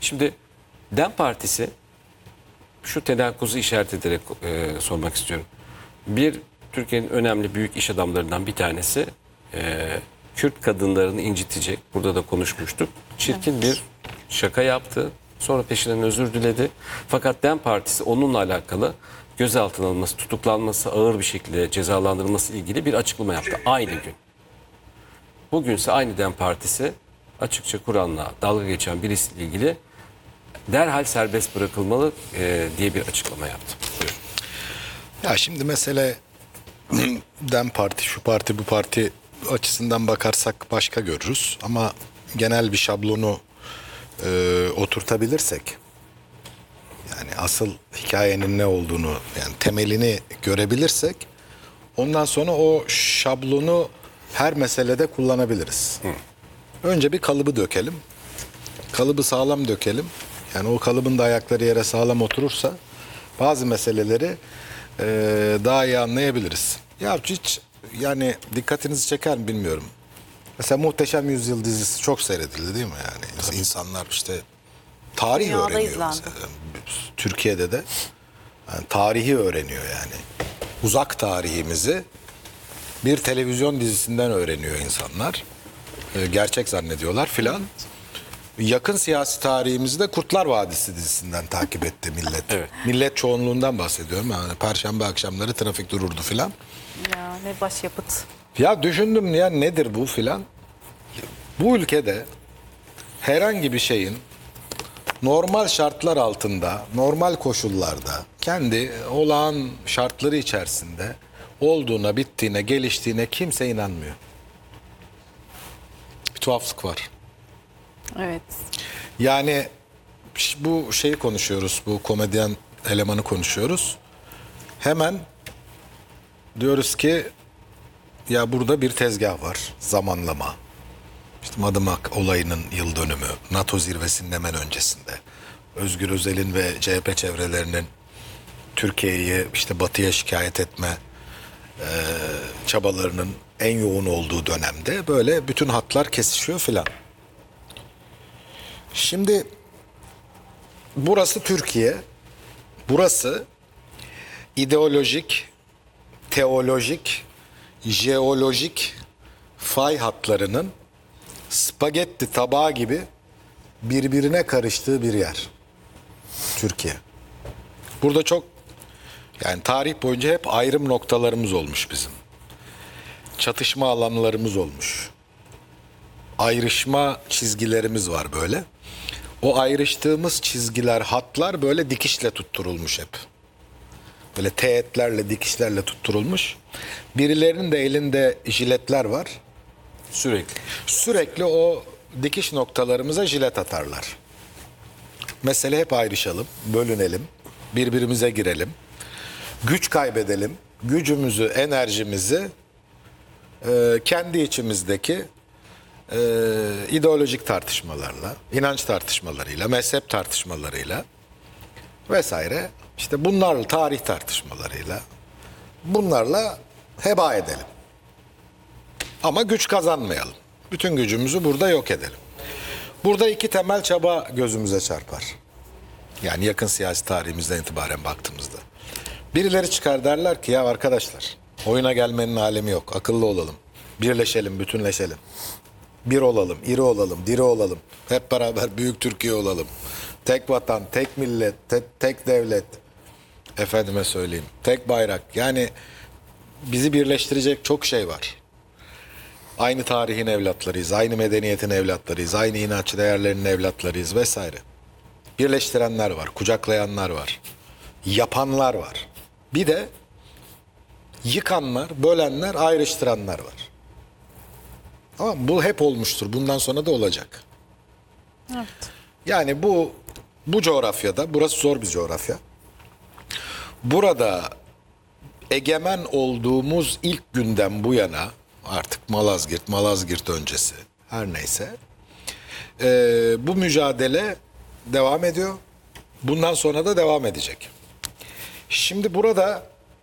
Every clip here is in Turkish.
Şimdi DEM Partisi şu tedakkuzu işaret ederek sormak istiyorum. Bir, Türkiye'nin önemli büyük iş adamlarından bir tanesi Kürt kadınlarını incitecek. Burada da konuşmuştuk. Çirkin bir şaka yaptı. Sonra peşinden özür diledi. Fakat DEM Partisi onunla alakalı gözaltına alınması, tutuklanması, ağır bir şekilde cezalandırılması ilgili bir açıklama yaptı. Aynı gün. Bugünse aynı DEM Partisi açıkça Kur'an'la dalga geçen birisiyle ilgili derhal serbest bırakılmalı diye bir açıklama yaptı. Buyurun. Ya şimdi mesele DEM Parti, şu parti, bu parti açısından bakarsak başka görürüz. Ama genel bir şablonu oturtabilirsek, yani asıl hikayenin ne olduğunu, yani temelini görebilirsek, ondan sonra o şablonu her meselede kullanabiliriz. Önce bir kalıbı dökelim. Kalıbı sağlam dökelim. Yani o kalıbın da ayakları yere sağlam oturursa bazı meseleleri daha iyi anlayabiliriz. Ya hiç yani dikkatinizi çeker mi bilmiyorum. Mesela Muhteşem Yüzyıl dizisi çok seyredildi değil mi yani? İnsanlar işte tarih Dünyada öğreniyor izlendi. mesela. Türkiye'de de yani tarihi öğreniyor yani. Uzak tarihimizi bir televizyon dizisinden öğreniyor insanlar. Gerçek zannediyorlar filan. Yakın siyasi tarihimizi de Kurtlar Vadisi dizisinden takip etti millet. Evet. Millet çoğunluğundan bahsediyorum. Yani Perşembe akşamları trafik dururdu filan. Ya ne başyapıt. Ya düşündüm ya nedir bu filan. Bu ülkede herhangi bir şeyin normal şartlar altında, normal koşullarda, kendi olağan şartları içerisinde olduğuna, bittiğine, geliştiğine kimse inanmıyor. Bir tuhaflık var. Evet. Yani bu şeyi konuşuyoruz, bu komedyen elemanı konuşuyoruz. Hemen diyoruz ki ya burada bir tezgah var, zamanlama. İşte Madımak olayının yıl dönümü, NATO zirvesinin hemen öncesinde. Özgür Özel'in ve CHP çevrelerinin Türkiye'yi işte batıya şikayet etme çabalarının en yoğun olduğu dönemde böyle bütün hatlar kesişiyor filan. Şimdi burası Türkiye, burası ideolojik, teolojik, jeolojik fay hatlarının spagetti tabağı gibi birbirine karıştığı bir yer. Türkiye. Burada çok yani tarih boyunca hep ayrım noktalarımız olmuş bizim. Çatışma alanlarımız olmuş. Ayrışma çizgilerimiz var böyle. O ayrıştığımız çizgiler, hatlar böyle dikişle tutturulmuş hep. Böyle teğetlerle, dikişlerle tutturulmuş. Birilerinin de elinde jiletler var. Sürekli. Sürekli o dikiş noktalarımıza jilet atarlar. Mesele hep ayrışalım, bölünelim, birbirimize girelim. Güç kaybedelim, gücümüzü, enerjimizi kendi içimizdeki ideolojik tartışmalarla, inanç tartışmalarıyla, mezhep tartışmalarıyla vesaire, işte bunlarla, tarih tartışmalarıyla, bunlarla heba edelim. Ama güç kazanmayalım. Bütün gücümüzü burada yok edelim. Burada iki temel çaba gözümüze çarpar. Yani yakın siyasi tarihimizden itibaren baktığımızda. Birileri çıkar derler ki ya arkadaşlar oyuna gelmenin alemi yok. Akıllı olalım. Birleşelim, bütünleşelim. Bir olalım, iri olalım, diri olalım. Hep beraber büyük Türkiye olalım. Tek vatan, tek millet, tek devlet. Efendime söyleyeyim. Tek bayrak. Yani bizi birleştirecek çok şey var. Aynı tarihin evlatlarıyız, aynı medeniyetin evlatlarıyız, aynı inanç değerlerinin evlatlarıyız vesaire. Birleştirenler var, kucaklayanlar var, yapanlar var. Bir de yıkanlar, bölenler, ayrıştıranlar var. Ama bu hep olmuştur, bundan sonra da olacak. Evet. Yani bu coğrafyada, burası zor bir coğrafya. Burada egemen olduğumuz ilk günden bu yana, artık Malazgirt öncesi her neyse, bu mücadele devam ediyor. Bundan sonra da devam edecek. Şimdi burada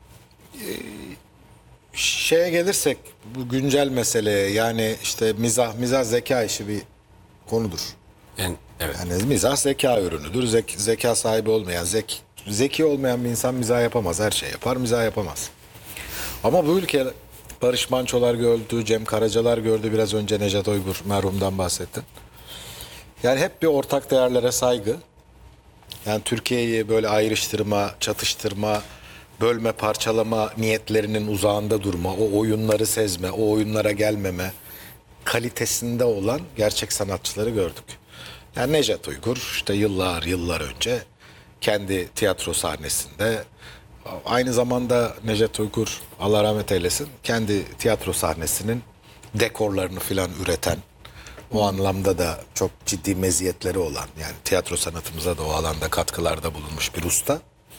şeye gelirsek, bu güncel meseleye, yani işte mizah zeka işi bir konudur. Evet. Yani mizah zeka ürünüdür. Zeka sahibi olmayan, zeki olmayan bir insan mizah yapamaz. Her şey yapar, mizah yapamaz. Ama bu ülke Barış Manço'lar gördü, Cem Karacalar gördü. Biraz önce Nejat Uygur merhumdan bahsettin. Yani hep bir ortak değerlere saygı. Yani Türkiye'yi böyle ayrıştırma, çatıştırma, bölme, parçalama niyetlerinin uzağında durma, o oyunları sezme, o oyunlara gelmeme kalitesinde olan gerçek sanatçıları gördük. Yani Nejat Uygur işte yıllar önce kendi tiyatro sahnesinde, aynı zamanda Nejat Uygur Allah rahmet eylesin kendi tiyatro sahnesinin dekorlarını filan üreten, o anlamda da çok ciddi meziyetleri olan, yani tiyatro sanatımıza da o alanda katkılarda bulunmuş bir usta.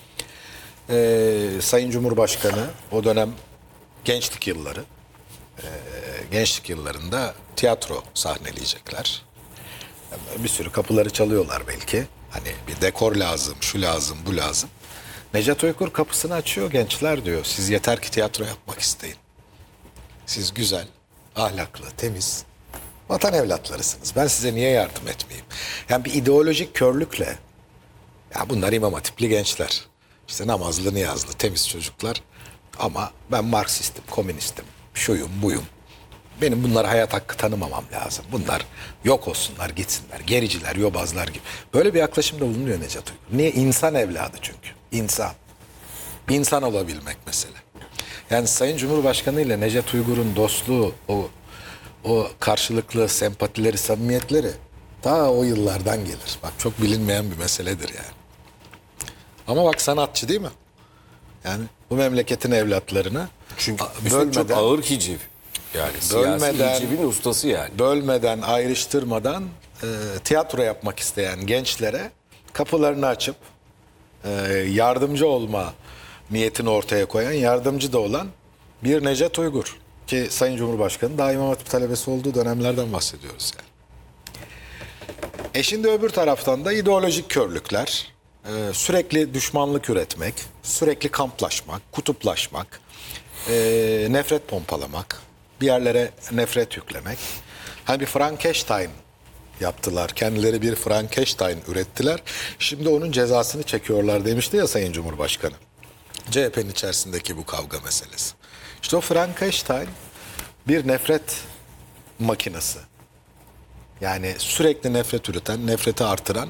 Sayın Cumhurbaşkanı o dönem gençlik yılları, gençlik yıllarında tiyatro sahneleyecekler. Bir sürü kapıları çalıyorlar belki. Hani bir dekor lazım, şu lazım, bu lazım. Nejat Uygur kapısını açıyor, gençler diyor. Siz yeter ki tiyatro yapmak isteyin. Siz güzel, ahlaklı, temiz vatan evlatlarısınız. Ben size niye yardım etmeyeyim? Yani bir ideolojik körlükle, ya bunlar İmam Hatipli gençler. İşte namazlı, niyazlı, temiz çocuklar. Ama ben Marksistim, komünistim, şuyum, buyum. Benim bunlara hayat hakkı tanımamam lazım. Bunlar yok olsunlar, gitsinler. Gericiler, yobazlar gibi. Böyle bir yaklaşımda bulunuyor Nejat Uygur. Niye? İnsan evladı çünkü. İnsan. İnsan olabilmek mesele. Yani Sayın Cumhurbaşkanı ile Nejat Uygur'un dostluğu, o karşılıklı sempatileri, samimiyetleri ta o yıllardan gelir. Bak çok bilinmeyen bir meseledir yani. Ama bak sanatçı değil mi? Yani bu memleketin evlatlarını Çünkü çok ağır hiciv. Yani siyasi hicivin ustası yani. Bölmeden, ayrıştırmadan tiyatro yapmak isteyen gençlere kapılarını açıp yardımcı olma niyetini ortaya koyan, yardımcı da olan bir Nejat Uygur. Ki Sayın Cumhurbaşkanı daha İmam Hatip talebesi olduğu dönemlerden bahsediyoruz yani. Şimdi öbür taraftan da ideolojik körlükler, sürekli düşmanlık üretmek, sürekli kamplaşmak, kutuplaşmak, nefret pompalamak, bir yerlere nefret yüklemek. Hani bir Frankenstein yaptılar. Kendileri bir Frankenstein ürettiler. Şimdi onun cezasını çekiyorlar demişti ya Sayın Cumhurbaşkanı. CHP'nin içerisindeki bu kavga meselesi. İşte o Frankenstein bir nefret makinesi. Yani sürekli nefret üreten, nefreti artıran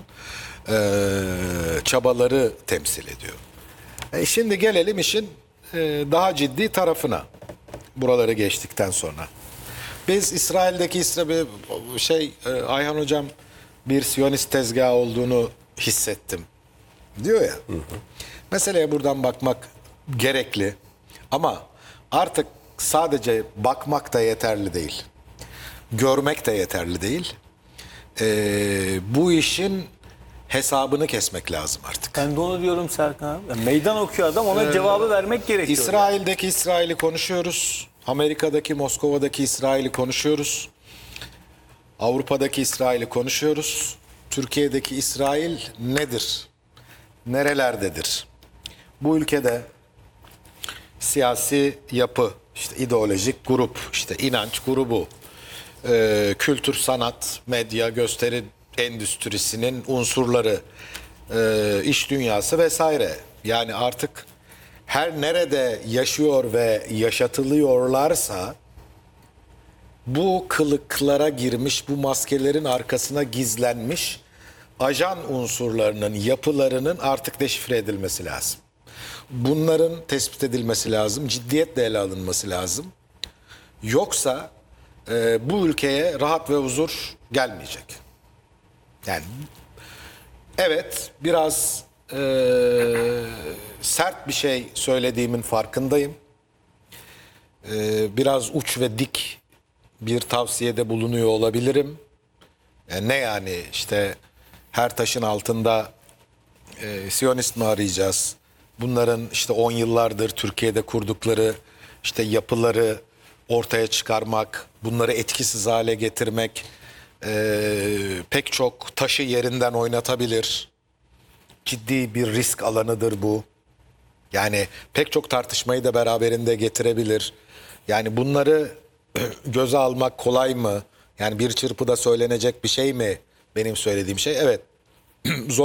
çabaları temsil ediyor. Şimdi gelelim işin daha ciddi tarafına. Buraları geçtikten sonra. Biz İsrail'deki Ayhan Hocam bir Siyonist tezgahı olduğunu hissettim diyor ya. Hı hı. Meseleye buradan bakmak gerekli ama artık sadece bakmak da yeterli değil. Görmek de yeterli değil. Bu işin hesabını kesmek lazım artık. Ben de onu diyorum Serkan abi. Yani meydan okuyor adam, ona cevabı vermek gerekiyor. İsrail'deki İsrail'i konuşuyoruz. Amerika'daki, Moskova'daki İsrail'i konuşuyoruz. Avrupa'daki İsrail'i konuşuyoruz. Türkiye'deki İsrail nedir? Nerelerdedir? Bu ülkede siyasi yapı, işte ideolojik grup, işte inanç grubu, kültür, sanat, medya, gösteri endüstrisinin unsurları, iş dünyası vesaire. Yani artık her nerede yaşıyor ve yaşatılıyorlarsa bu kılıklara girmiş, bu maskelerin arkasına gizlenmiş ajan unsurlarının, yapılarının artık deşifre edilmesi lazım. Bunların tespit edilmesi lazım, ciddiyetle ele alınması lazım. Yoksa bu ülkeye rahat ve huzur gelmeyecek. Yani evet, biraz sert bir şey söylediğimin farkındayım. Biraz uç ve dik bir tavsiyede bulunuyor olabilirim. Ne yani işte her taşın altında Siyonist mi arayacağız? Bunların işte 10 yıllardır Türkiye'de kurdukları işte yapıları ortaya çıkarmak, bunları etkisiz hale getirmek pek çok taşı yerinden oynatabilir. Ciddi bir risk alanıdır bu. Yani pek çok tartışmayı da beraberinde getirebilir. Yani bunları göze almak kolay mı? Yani bir çırpıda söylenecek bir şey mi benim söylediğim şey. Evet, zor